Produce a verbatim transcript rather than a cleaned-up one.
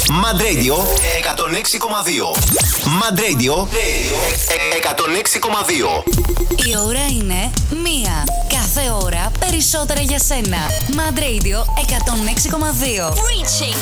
Mad Radio εκατόν έξι κόμμα δύο. Mad Radio εκατόν έξι κόμμα δύο. Η ώρα είναι μία. Κάθε ώρα περισσότερα για σένα. Mad Radio εκατόν έξι κόμμα δύο.